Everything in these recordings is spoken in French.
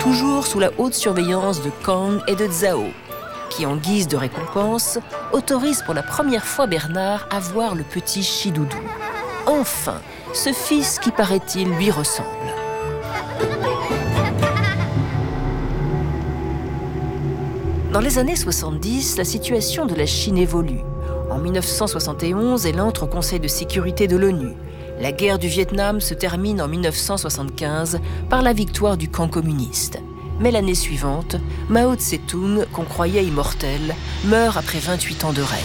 toujours sous la haute surveillance de Kang et de Zhao, qui, en guise de récompense, autorise pour la première fois Bernard à voir le petit Chidoudou. Enfin, ce fils qui, paraît-il, lui ressemble. Dans les années 70, la situation de la Chine évolue. En 1971, elle entre au Conseil de sécurité de l'ONU. La guerre du Vietnam se termine en 1975 par la victoire du camp communiste. Mais l'année suivante, Mao Tse-tung, qu'on croyait immortel, meurt après 28 ans de règne.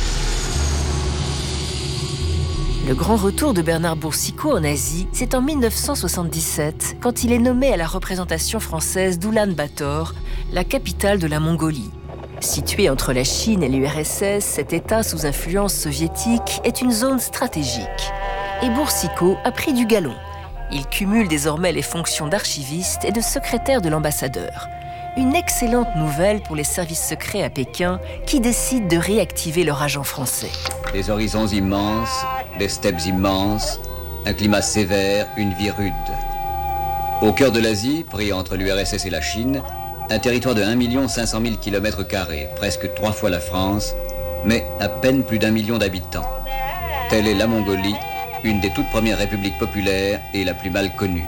Le grand retour de Bernard Boursicot en Asie, c'est en 1977, quand il est nommé à la représentation française d'Oulan-Bator, la capitale de la Mongolie. Situé entre la Chine et l'URSS, cet État sous influence soviétique est une zone stratégique. Et Boursicot a pris du galon. Il cumule désormais les fonctions d'archiviste et de secrétaire de l'ambassadeur. Une excellente nouvelle pour les services secrets à Pékin qui décident de réactiver leur agent français. Des horizons immenses, des steppes immenses, un climat sévère, une vie rude. Au cœur de l'Asie, pris entre l'URSS et la Chine, un territoire de 1 500 000 km², presque 3 fois la France, mais à peine plus d'1 million d'habitants. Telle est la Mongolie, une des toutes premières républiques populaires et la plus mal connue.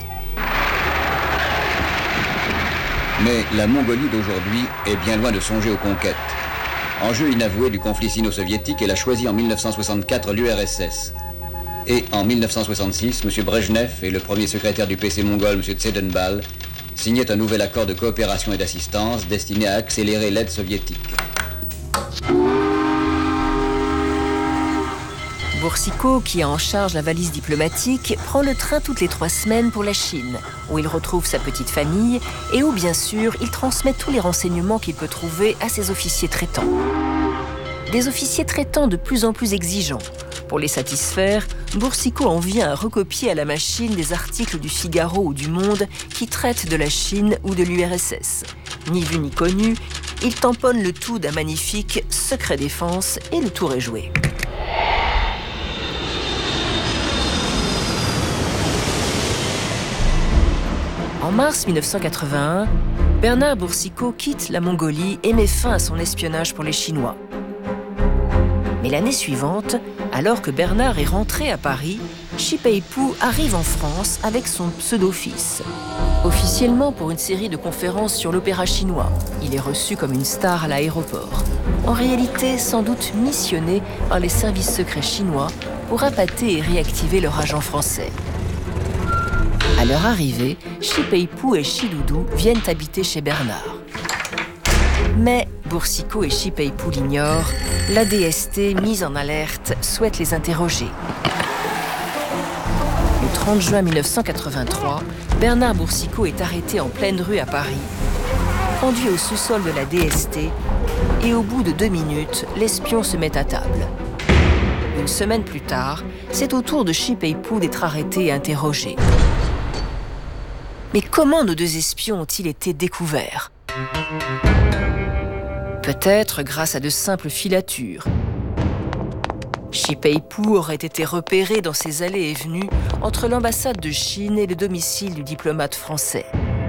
Mais la Mongolie d'aujourd'hui est bien loin de songer aux conquêtes. Enjeu inavoué du conflit sino-soviétique, elle a choisi en 1964 l'URSS. Et en 1966, M. Brejnev et le premier secrétaire du PC mongol, M. Tsedenbal, signaient un nouvel accord de coopération et d'assistance destiné à accélérer l'aide soviétique. Boursicot, qui a en charge la valise diplomatique, prend le train toutes les 3 semaines pour la Chine, où il retrouve sa petite famille et où, bien sûr, il transmet tous les renseignements qu'il peut trouver à ses officiers traitants. Des officiers traitants de plus en plus exigeants. Pour les satisfaire, Boursicot en vient à recopier à la machine des articles du Figaro ou du Monde qui traitent de la Chine ou de l'URSS. Ni vu ni connu, il tamponne le tout d'un magnifique secret défense et le tour est joué. En mars 1981, Bernard Boursicot quitte la Mongolie et met fin à son espionnage pour les Chinois. Mais l'année suivante, alors que Bernard est rentré à Paris, Shi Peipu arrive en France avec son pseudo-fils. Officiellement pour une série de conférences sur l'opéra chinois, il est reçu comme une star à l'aéroport. En réalité, sans doute missionné par les services secrets chinois pour appâter et réactiver leur agent français. À leur arrivée, Shi Peipu et Chidoudou viennent habiter chez Bernard. Mais Boursicot et Shi Peipu l'ignorent, la DST, mise en alerte, souhaite les interroger. Le 30 juin 1983, Bernard Boursicot est arrêté en pleine rue à Paris, conduit au sous-sol de la DST et au bout de 2 minutes, l'espion se met à table. Une semaine plus tard, c'est au tour de Shi Peipu d'être arrêté et interrogé. Mais comment nos 2 espions ont-ils été découverts ? Peut-être grâce à de simples filatures. Shi Peipu aurait été repéré dans ses allées et venues entre l'ambassade de Chine et le domicile du diplomate français.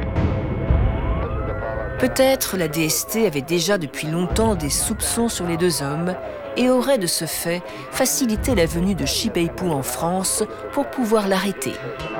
Peut-être la DST avait déjà depuis longtemps des soupçons sur les 2 hommes et aurait de ce fait facilité la venue de Shi Peipu en France pour pouvoir l'arrêter.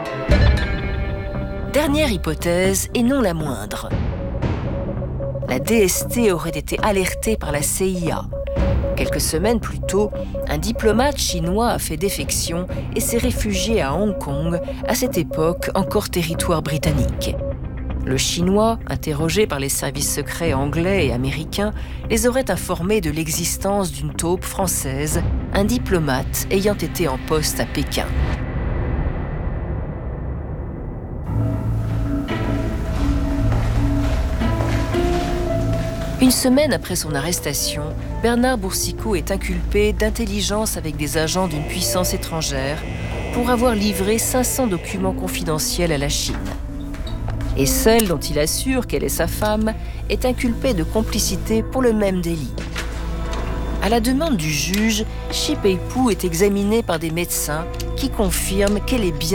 Dernière hypothèse, et non la moindre. La DST aurait été alertée par la CIA. Quelques semaines plus tôt, un diplomate chinois a fait défection et s'est réfugié à Hong Kong, à cette époque encore territoire britannique. Le Chinois, interrogé par les services secrets anglais et américains, les aurait informés de l'existence d'une taupe française, un diplomate ayant été en poste à Pékin. Une semaine après son arrestation, Bernard Boursicot est inculpé d'intelligence avec des agents d'une puissance étrangère pour avoir livré 500 documents confidentiels à la Chine. Et celle dont il assure qu'elle est sa femme est inculpée de complicité pour le même délit. À la demande du juge, Shi Peipu est examinée par des médecins qui confirment qu'elle est bien